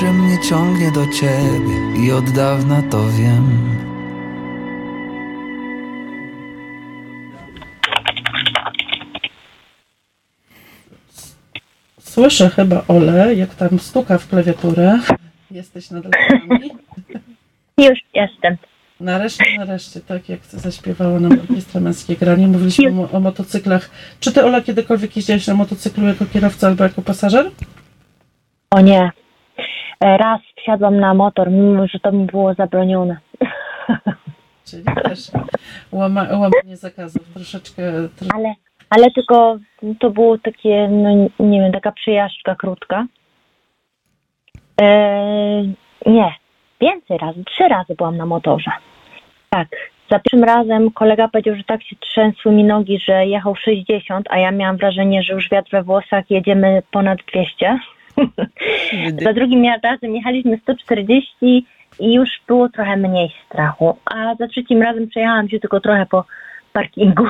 że mnie ciągnie do ciebie i od dawna to wiem. Słyszę chyba, Ole, jak tam stuka w klawiaturę. Jesteś nadal z nami? Już jestem. Nareszcie, tak jak zaśpiewała nam Orkiestra Męskie Granie. Mówiliśmy o motocyklach. Czy ty, Ola, kiedykolwiek jeździłaś na motocyklu jako kierowca albo jako pasażer? O nie. Raz wsiadłam na motor, mimo że to mi było zabronione. Czyli też łamanie zakazów troszeczkę. Ale tylko to było takie, no nie wiem, taka przejażdżka krótka. Nie, więcej razy, 3 razy byłam na motorze. Tak, za pierwszym razem kolega powiedział, że tak się trzęsły mi nogi, że jechał 60, a ja miałam wrażenie, że już wiatr we włosach, jedziemy ponad 200. Za drugim razem jechaliśmy 140 i już było trochę mniej strachu. A za trzecim razem przejechałam się tylko trochę po parkingu.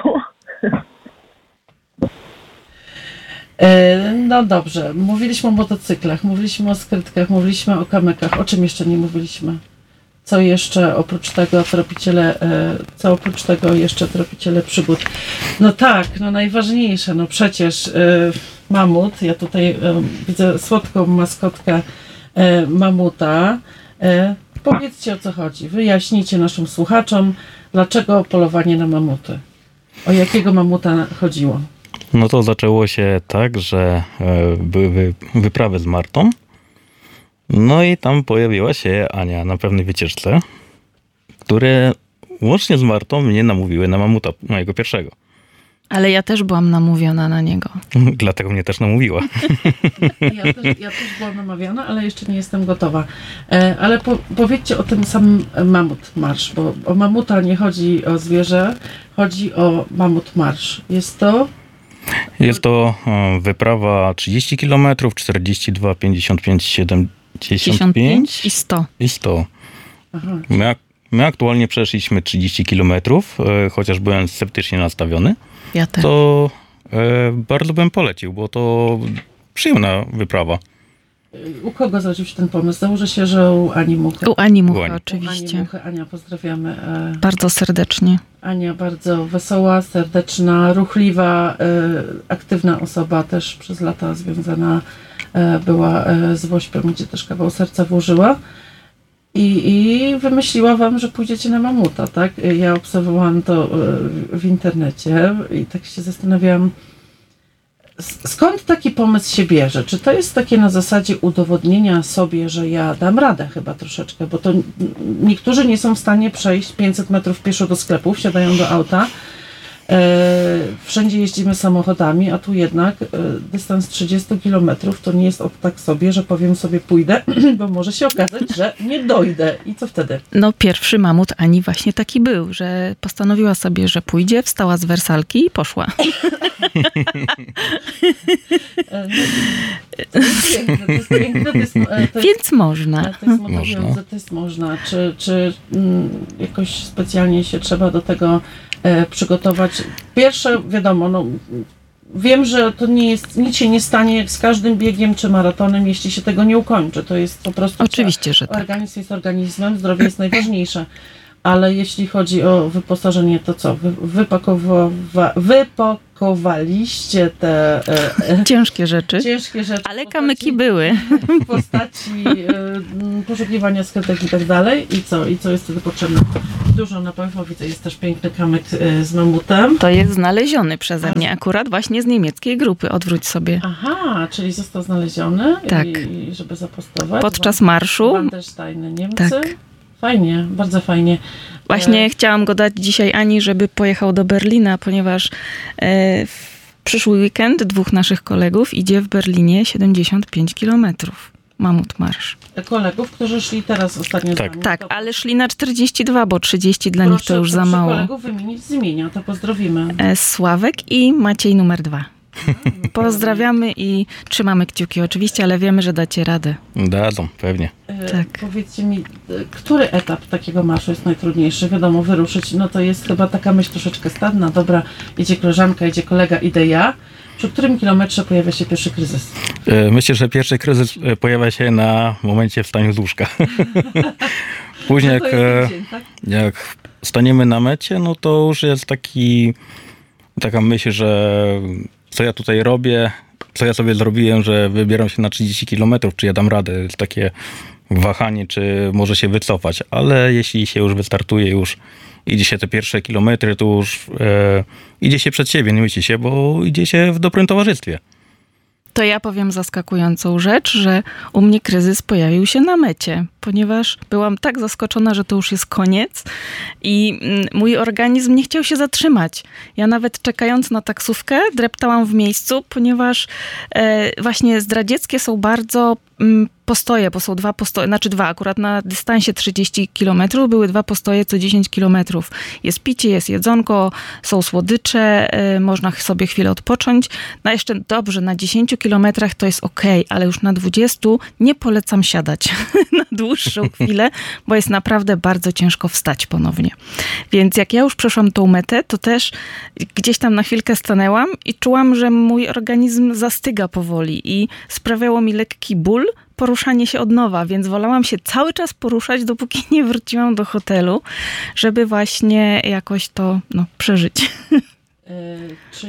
No dobrze, mówiliśmy o motocyklach, mówiliśmy o skrytkach, mówiliśmy o kamykach. O czym jeszcze nie mówiliśmy? Co oprócz tego jeszcze tropiciele przygód? No tak, no najważniejsze, no przecież mamut. Ja tutaj widzę słodką maskotkę mamuta. Powiedzcie, o co chodzi. Wyjaśnijcie naszym słuchaczom, dlaczego polowanie na mamuty. O jakiego mamuta chodziło? No to zaczęło się tak, że były wyprawy z Martą. No i tam pojawiła się Ania na pewnej wycieczce, które łącznie z Martą mnie namówiły na mamuta, mojego pierwszego. Ale ja też byłam namówiona na niego. Dlatego mnie też namówiła. Ja też byłam namawiana, ale jeszcze nie jestem gotowa. Ale powiedzcie o tym samym Mamut Marsz, bo o mamuta nie chodzi o zwierzę, chodzi o Mamut Marsz. Jest to wyprawa 30 km, 42, 55, 75 i 100. I 100. Aha. My aktualnie przeszliśmy 30 km, chociaż byłem sceptycznie nastawiony. Ja też. To bardzo bym polecił, bo to przyjemna wyprawa. U kogo zrodził się ten pomysł? Założę się, że u Ani Muchy. U Ani Muchy, oczywiście. U Ani Muchy. Ania, pozdrawiamy. Bardzo serdecznie. Ania bardzo wesoła, serdeczna, ruchliwa, aktywna osoba, też przez lata związana była z Wośpem, gdzie też kawał serca włożyła. I wymyśliła wam, że pójdziecie na mamuta, tak? Ja obserwowałam to w internecie i tak się zastanawiałam, skąd taki pomysł się bierze? Czy to jest takie na zasadzie udowodnienia sobie, że ja dam radę chyba troszeczkę, bo to niektórzy nie są w stanie przejść 500 metrów pieszo do sklepu, wsiadają do auta, wszędzie jeździmy samochodami, a tu jednak dystans 30 km to nie jest tak sobie, że powiem sobie pójdę, bo może się okazać, że nie dojdę. I co wtedy? No pierwszy mamut Ani właśnie taki był, że postanowiła sobie, że pójdzie, wstała z wersalki i poszła. To jest piękne. Więc można. To jest motywujące, to jest można. Czy jakoś specjalnie się trzeba do tego przygotować? Pierwsze, wiadomo, no, wiem, że to nie jest, nic się nie stanie jak z każdym biegiem czy maratonem, jeśli się tego nie ukończy. To jest po prostu... Oczywiście, że tak. Organizm jest organizmem, zdrowie jest najważniejsze. Ale jeśli chodzi o wyposażenie, to co? Wypakowaliście te ciężkie rzeczy, ale kamyki były. W postaci poszukiwania skrytek i tak dalej. I co jest wtedy potrzebne? Dużo na pewno widzę, jest też piękny kamyk z mamutem. To jest znaleziony przeze mnie akurat właśnie z niemieckiej grupy, odwróć sobie. Aha, czyli został znaleziony, tak. I żeby zapostować. Podczas marszu. Wandersteine, Niemcy. Tak. Fajnie, bardzo fajnie. Właśnie chciałam go dać dzisiaj Ani, żeby pojechał do Berlina, ponieważ w przyszły weekend 2 naszych kolegów idzie w Berlinie 75 kilometrów. Mamut Marsz. Kolegów, którzy szli teraz ostatnio. Tak, ale szli na 42, bo 30 dla nich to już za mało. Kolegów wymienić z imienia, to pozdrowimy. Sławek i Maciej numer 2. Pozdrawiamy i trzymamy kciuki oczywiście, ale wiemy, że dacie radę. Dadzą, pewnie. Tak. Powiedzcie mi, który etap takiego marszu jest najtrudniejszy? Wiadomo, wyruszyć, no to jest chyba taka myśl troszeczkę stadna. Dobra, idzie koleżanka, idzie kolega, idę ja. Przy którym kilometrze pojawia się pierwszy kryzys? Myślę, że pierwszy kryzys pojawia się na momencie wstania z łóżka. Później To jest dzień, tak? jak staniemy na mecie, no to już jest taka myśl, że co ja tutaj robię, co ja sobie zrobiłem, że wybieram się na 30 km, czy ja dam radę. Jest takie wahanie, czy może się wycofać. Ale jeśli się już wystartuje, już idzie się te pierwsze kilometry, to już idzie się przed siebie, nie myśli się, bo idzie się w dobrym towarzystwie. To ja powiem zaskakującą rzecz, że u mnie kryzys pojawił się na mecie, ponieważ byłam tak zaskoczona, że to już jest koniec i mój organizm nie chciał się zatrzymać. Ja nawet czekając na taksówkę dreptałam w miejscu, ponieważ właśnie zdradzieckie są bardzo postoje, bo są dwa postoje, znaczy dwa, akurat na dystansie 30 km były 2 postoje co 10 km. Jest picie, jest jedzonko, są słodycze, można sobie chwilę odpocząć. No jeszcze dobrze, na 10 kilometrach to jest okej, ale już na 20 nie polecam siadać na dłuższą chwilę, bo jest naprawdę bardzo ciężko wstać ponownie. Więc jak ja już przeszłam tą metę, to też gdzieś tam na chwilkę stanęłam i czułam, że mój organizm zastyga powoli i sprawiało mi lekki ból, poruszanie się od nowa, więc wolałam się cały czas poruszać, dopóki nie wróciłam do hotelu, żeby właśnie jakoś to przeżyć. Czy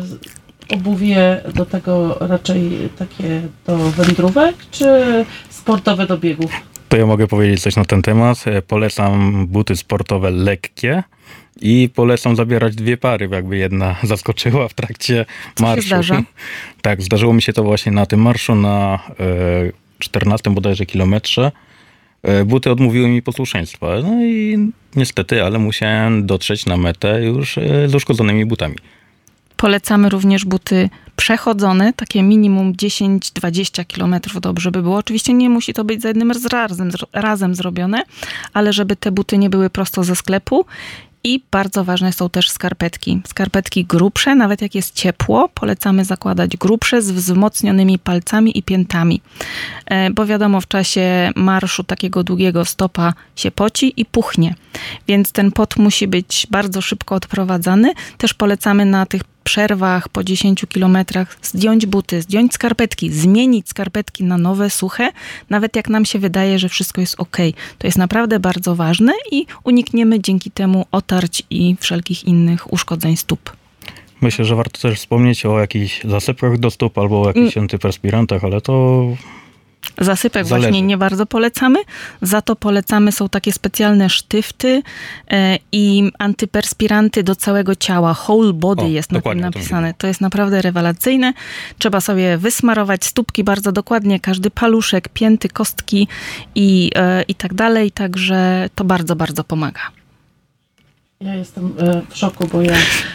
obuwie do tego raczej takie do wędrówek, czy sportowe do biegów? To ja mogę powiedzieć coś na ten temat. Polecam buty sportowe lekkie i polecam zabierać 2 pary, jakby jedna zaskoczyła w trakcie marszu. Się zdarza? Tak, zdarzyło mi się to właśnie na tym marszu na 14 bodajże kilometrze. Buty odmówiły mi posłuszeństwa. No i niestety, ale musiałem dotrzeć na metę już z uszkodzonymi butami. Polecamy również buty przechodzone, takie minimum 10-20 km dobrze by było. Oczywiście nie musi to być za jednym razem zrobione, ale żeby te buty nie były prosto ze sklepu. I bardzo ważne są też skarpetki. Skarpetki grubsze, nawet jak jest ciepło, polecamy zakładać grubsze z wzmocnionymi palcami i piętami. Bo wiadomo, w czasie marszu takiego długiego stopa się poci i puchnie. Więc ten pot musi być bardzo szybko odprowadzany. Też polecamy na tych przerwach po 10 kilometrach zdjąć buty, zdjąć skarpetki, zmienić skarpetki na nowe, suche, nawet jak nam się wydaje, że wszystko jest okej. To jest naprawdę bardzo ważne i unikniemy dzięki temu otarć i wszelkich innych uszkodzeń stóp. Myślę, że warto też wspomnieć o jakichś zasypkach do stóp albo o jakichś antyperspirantach, ale to Zasypek zależy. właśnie nie bardzo polecamy. Za to polecamy są takie specjalne sztywty i antyperspiranty do całego ciała. Whole body jest na tym napisane. To jest naprawdę rewelacyjne. Trzeba sobie wysmarować stópki bardzo dokładnie, każdy paluszek, pięty, kostki i tak dalej. Także to bardzo, bardzo pomaga. Ja jestem w szoku, bo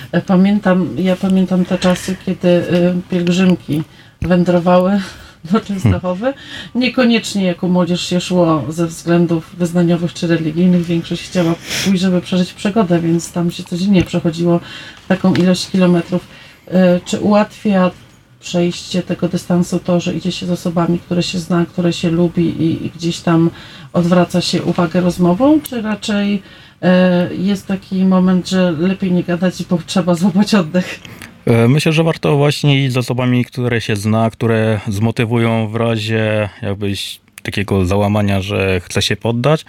ja pamiętam te czasy, kiedy pielgrzymki wędrowały do Częstochowy. Niekoniecznie jako młodzież się szło ze względów wyznaniowych czy religijnych. Większość chciała pójść, żeby przeżyć przygodę, więc tam się codziennie przechodziło taką ilość kilometrów. Czy ułatwia przejście tego dystansu to, że idzie się z osobami, które się zna, które się lubi i gdzieś tam odwraca się uwagę rozmową, czy raczej jest taki moment, że lepiej nie gadać, bo trzeba złapać oddech? Myślę, że warto właśnie iść z osobami, które się zna, które zmotywują w razie jakbyś takiego załamania, że chce się poddać.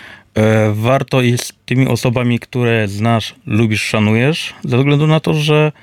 Warto iść z tymi osobami, które znasz, lubisz, szanujesz, ze względu na to, że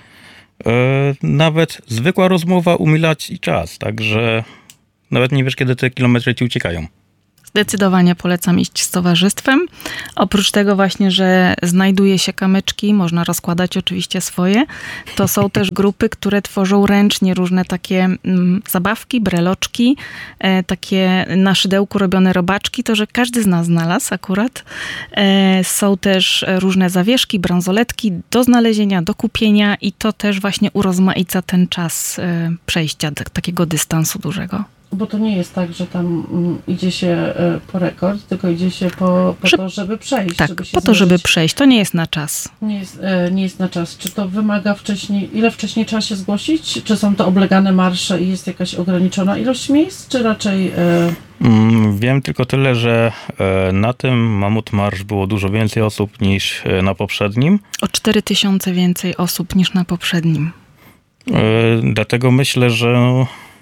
nawet zwykła rozmowa umila ci czas, także nawet nie wiesz, kiedy te kilometry ci uciekają. Zdecydowanie polecam iść z towarzystwem. Oprócz tego właśnie, że znajduje się kamyczki, można rozkładać oczywiście swoje, to są też grupy, które tworzą ręcznie różne takie zabawki, breloczki, takie na szydełku robione robaczki, to że każdy z nas znalazł akurat. Są też różne zawieszki, bransoletki do znalezienia, do kupienia i to też właśnie urozmaica ten czas przejścia takiego dystansu dużego. Bo to nie jest tak, że tam idzie się po rekord, tylko idzie się po to, żeby przejść. Tak, żeby się po to, żeby zmierzyć. przejść. To nie jest na czas. Nie jest na czas. Czy to wymaga ile wcześniej trzeba się zgłosić? Czy są to oblegane marsze i jest jakaś ograniczona ilość miejsc, czy raczej... Wiem tylko tyle, że na tym Mamut Marsz było dużo więcej osób niż na poprzednim. O 4000 więcej osób niż na poprzednim. Dlatego myślę, że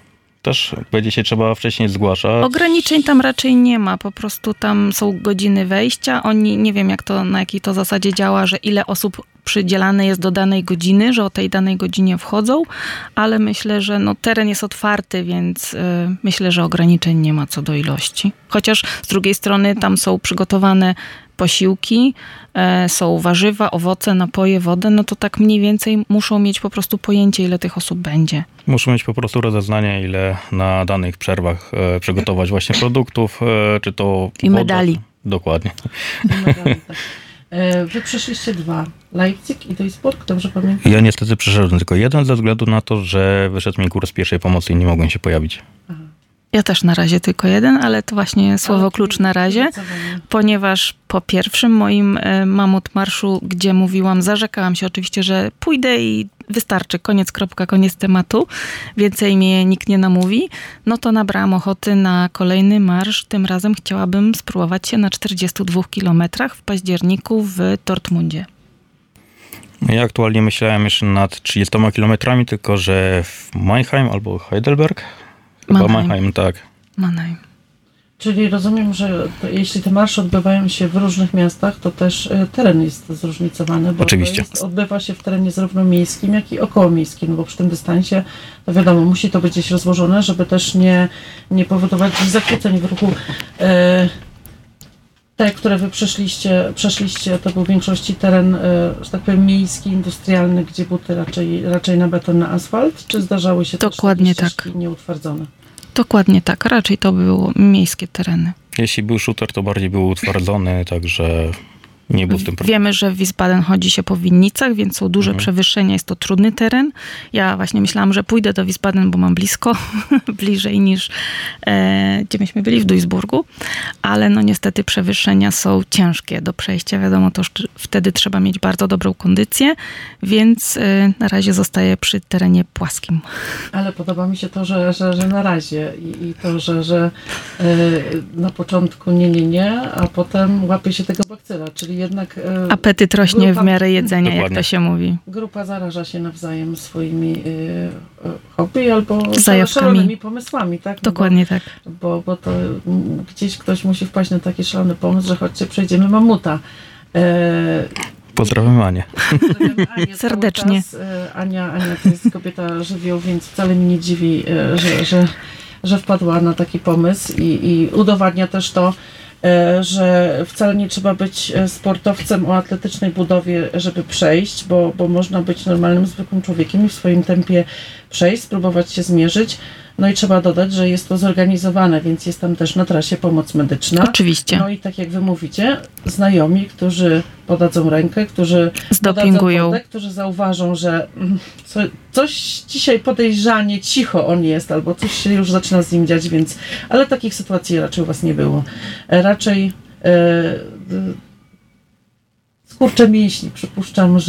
też będzie się trzeba wcześniej zgłaszać. Ograniczeń tam raczej nie ma, po prostu tam są godziny wejścia. Oni, nie wiem na jakiej to zasadzie działa, że ile osób przydzielane jest do danej godziny, że o tej danej godzinie wchodzą, ale myślę, że teren jest otwarty, więc myślę, że ograniczeń nie ma co do ilości. Chociaż z drugiej strony tam są przygotowane posiłki, są warzywa, owoce, napoje, wodę, to tak mniej więcej muszą mieć po prostu pojęcie, ile tych osób będzie. Muszą mieć po prostu rozeznanie, ile na danych przerwach przygotować właśnie produktów, czy to I medali. Dokładnie. Medali, tak. Wy przeszliście 2. Leipzig i Duisburg, dobrze pamiętam? Ja niestety przeszedłem tylko jeden ze względu na to, że wyszedł mi kurs pierwszej pomocy i nie mogłem się pojawić. Aha. Ja też na razie tylko jeden, ale to właśnie słowo klucz na razie, ponieważ po pierwszym moim Mamut Marszu, gdzie mówiłam, zarzekałam się oczywiście, że pójdę i wystarczy, koniec, kropka, koniec tematu, więcej mnie nikt nie namówi, to nabrałam ochoty na kolejny marsz. Tym razem chciałabym spróbować się na 42 kilometrach w październiku w Dortmundzie. Ja aktualnie myślałem jeszcze nad 30 kilometrami, tylko że w Mannheim albo Heidelberg. Chyba Mannheim, tak. Mannheim. Czyli rozumiem, że jeśli te marsze odbywają się w różnych miastach, to też teren jest zróżnicowany, bo oczywiście. Odbywa się w terenie zarówno miejskim, jak i okołomiejskim, bo przy tym dystansie, to wiadomo, musi to być gdzieś rozłożone, żeby też nie powodować zakłóceń w ruchu. Te, które wy przeszliście, to był w większości teren, że tak powiem, miejski, industrialny, gdzie buty raczej na beton, na asfalt, czy zdarzały się dokładnie też takie ścieżki nieutwardzone? Dokładnie tak, raczej to były miejskie tereny. Jeśli był shooter, to bardziej był utwardzony, także nie był w tym problemu. Wiemy, że w Wiesbaden chodzi się po winnicach, więc są duże przewyższenia, jest to trudny teren. Ja właśnie myślałam, że pójdę do Wiesbaden, bo mam blisko, bliżej niż gdzie myśmy byli, w Duisburgu, ale niestety przewyższenia są ciężkie do przejścia. Wiadomo, to wtedy trzeba mieć bardzo dobrą kondycję, więc na razie zostaję przy terenie płaskim. Ale podoba mi się to, że na razie i to, że na początku nie, a potem łapie się tego bakcyla, czyli jednak... Apetyt rośnie w miarę jedzenia, jak to się mówi. Grupa zaraża się nawzajem swoimi hobby albo zajawkami, szalonymi pomysłami, tak? Dokładnie tak. Bo to gdzieś ktoś musi wpaść na taki szalony pomysł, że chodźcie, przejdziemy mamuta. Pozdrawiam Anię. Serdecznie. Ania to jest kobieta żywioł, więc wcale mi nie dziwi, że wpadła na taki pomysł i udowadnia też to, że wcale nie trzeba być sportowcem o atletycznej budowie, żeby przejść, bo można być normalnym, zwykłym człowiekiem i w swoim tempie przejść, spróbować się zmierzyć. No i trzeba dodać, że jest to zorganizowane, więc jest tam też na trasie pomoc medyczna. Oczywiście. No i tak jak wy mówicie, znajomi, którzy podadzą rękę, którzy zdopingują, podadzą wodę, którzy zauważą, że coś dzisiaj podejrzanie cicho on jest, albo coś się już zaczyna z nim dziać, więc... Ale takich sytuacji raczej u was nie było. Raczej skurcze mięśni, przypuszczam,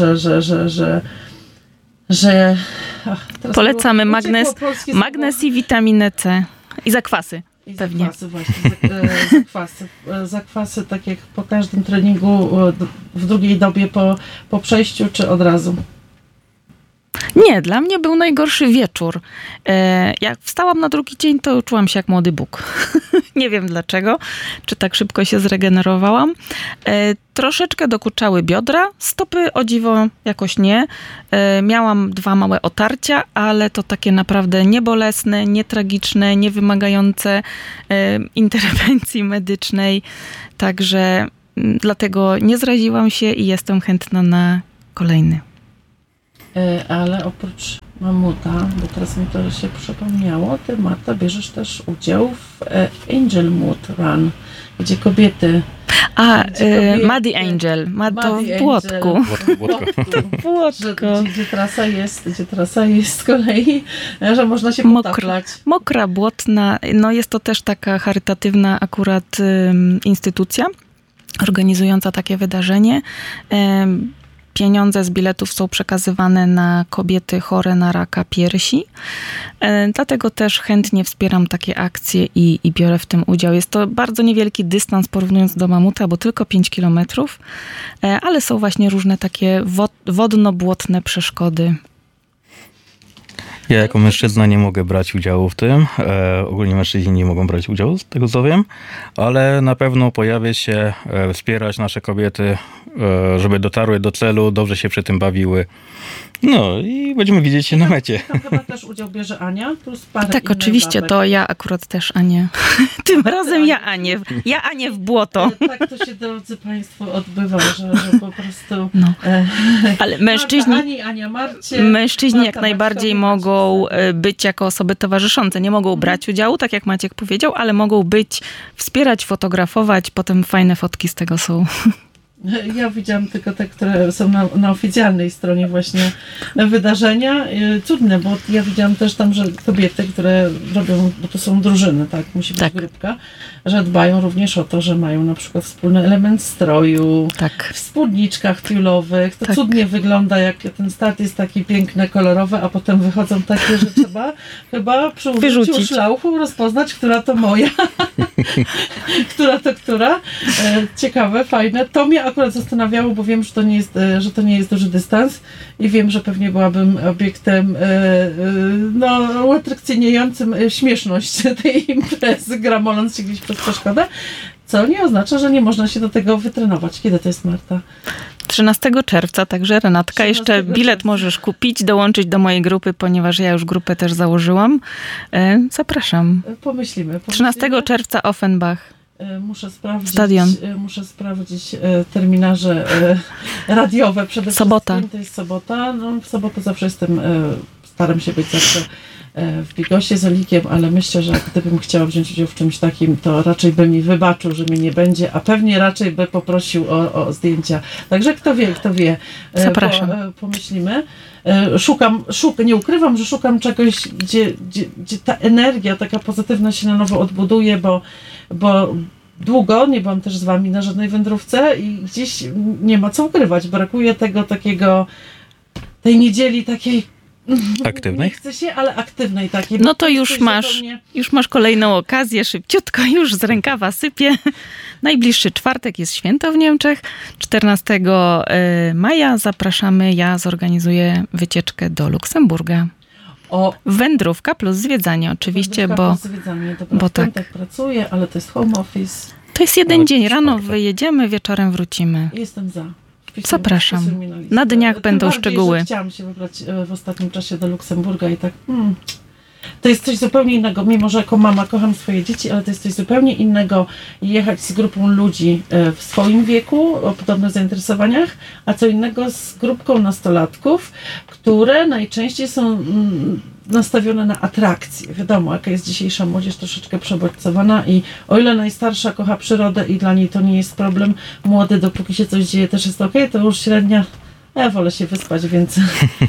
że polecamy magnez i witaminę C. I zakwasy. I pewnie. Zakwasy właśnie. Zakwasy, tak jak po każdym treningu w drugiej dobie po przejściu, czy od razu? Nie, dla mnie był najgorszy wieczór. Jak wstałam na drugi dzień, to czułam się jak młody Bóg. Nie wiem dlaczego, czy tak szybko się zregenerowałam. Troszeczkę dokuczały biodra, stopy o dziwo jakoś nie. Miałam 2 małe otarcia, ale to takie naprawdę niebolesne, nietragiczne, niewymagające interwencji medycznej. Także dlatego nie zraziłam się i jestem chętna na kolejny. Ale oprócz mamuta, bo teraz mi to się przypomniało, ty, Marta, bierzesz też udział w Angel Mood Run, gdzie kobiety... Muddy Angel, to w Błotku. Gdzie trasa jest z kolei, że można się potachlać. Mokra, błotna, jest to też taka charytatywna akurat instytucja organizująca takie wydarzenie. Pieniądze z biletów są przekazywane na kobiety chore na raka piersi. Dlatego też chętnie wspieram takie akcje i biorę w tym udział. Jest to bardzo niewielki dystans porównując do mamuta, bo tylko 5 kilometrów, ale są właśnie różne takie wodno-błotne przeszkody. Ja jako mężczyzna nie mogę brać udziału w tym. Ogólnie mężczyźni nie mogą brać udziału, z tego co wiem, ale na pewno pojawię się wspierać nasze kobiety, żeby dotarły do celu, dobrze się przy tym bawiły. No i będziemy widzieć się na mecie. Tam chyba też udział bierze Ania, plus parę Tak, innych oczywiście, babek. to ja akurat też Anię. Tym razem ja Anię w błoto. Tak to się, drodzy Państwo, odbywa, że po prostu... No. Ale mężczyźni... Marta, Ani, Ania, Marcie, Mężczyźni jak Marta, najbardziej Maćkowi, mogą Maćce. być jako osoby towarzyszące. Nie mogą brać udziału, tak jak Maciek powiedział, ale mogą być, wspierać, fotografować. Potem fajne fotki z tego są. Ja widziałam tylko te, które są na oficjalnej stronie właśnie wydarzenia. Cudne, bo ja widziałam też tam, że kobiety, które robią, bo to są drużyny, tak, musi być Tak. grupka, że dbają również o to, że mają na przykład wspólny element stroju, Tak. w spódniczkach tiulowych. To Tak. cudnie wygląda, jak ten start jest taki piękny, kolorowy, a potem wychodzą takie, że trzeba chyba przy użyciu Wyrzucić. szlauchu rozpoznać, która to moja, która to która. Ciekawe, fajne. To mnie akurat zastanawiało, bo wiem, że to nie jest duży dystans i wiem, że pewnie byłabym obiektem no, uatrakcyjniającym śmieszność tej imprezy, gramoląc się gdzieś przez przeszkodę, co nie oznacza, że nie można się do tego wytrenować. Kiedy to jest, Marta? 13 czerwca, także Renatka, 13 jeszcze bilet czerwca. możesz kupić, dołączyć do mojej grupy, ponieważ ja już grupę też założyłam. Zapraszam. Pomyślimy. 13 czerwca Offenbach. Stadion. Muszę sprawdzić terminarze radiowe przede wszystkim. Sobota. To jest sobota. No, w sobotę zawsze staram się być zawsze w Bigosie z Olikiem, ale myślę, że gdybym chciała wziąć udział w czymś takim, to raczej by mi wybaczył, że mnie nie będzie, a pewnie raczej by poprosił o zdjęcia. Także kto wie. Zapraszam. Pomyślimy. Nie ukrywam, że szukam czegoś, gdzie ta energia taka pozytywna się na nowo odbuduje, bo długo nie byłam też z wami na żadnej wędrówce i gdzieś nie ma co ukrywać. Brakuje tego takiego, tej niedzieli takiej Aktywnej? Nie chce się, ale aktywnej takiej. No bo to już coś masz, zupełnie- już masz kolejną okazję, szybciutko, już z rękawa sypie. Najbliższy czwartek jest święto w Niemczech. 14 maja zapraszamy, ja zorganizuję wycieczkę do Luksemburga. O, Wędrówka plus zwiedzanie oczywiście, wędrówka plus zwiedzanie. Dobra, bo w piątek tak. pracuję, ale to jest home office. to jest jeden Ale dzień. Rano czwartek. wyjedziemy, wieczorem wrócimy. Jestem za. Zapraszam. Wpisuj mnie listę. Na dniach Tym będą bardziej, szczegóły. Że chciałam się wybrać w ostatnim czasie do Luksemburga i tak... To jest coś zupełnie innego, mimo że jako mama kocham swoje dzieci, ale to jest coś zupełnie innego jechać z grupą ludzi w swoim wieku, o podobnych zainteresowaniach, a co innego z grupką nastolatków, które najczęściej są nastawione na atrakcje. Wiadomo, jaka jest dzisiejsza młodzież, troszeczkę przebodźcowana i o ile najstarsza kocha przyrodę i dla niej to nie jest problem, młody, dopóki się coś dzieje, też jest okej, to już średnia, ja wolę się wyspać, więc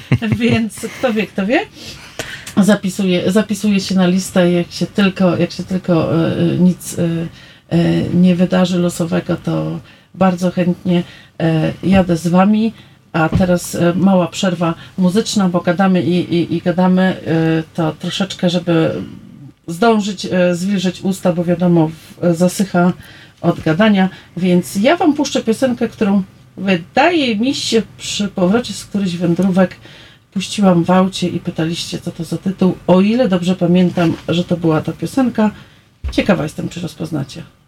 kto wie. Zapisuję się na listę i jak się tylko nic nie wydarzy losowego, to bardzo chętnie jadę z wami. A teraz mała przerwa muzyczna, bo gadamy i gadamy, to troszeczkę, żeby zdążyć zwilżyć usta, bo wiadomo, zasycha od gadania, więc ja wam puszczę piosenkę, którą wydaje mi się przy powrocie z którychś wędrówek puściłam w aucie i pytaliście, co to za tytuł. O ile dobrze pamiętam, że to była ta piosenka, ciekawa jestem, czy rozpoznacie.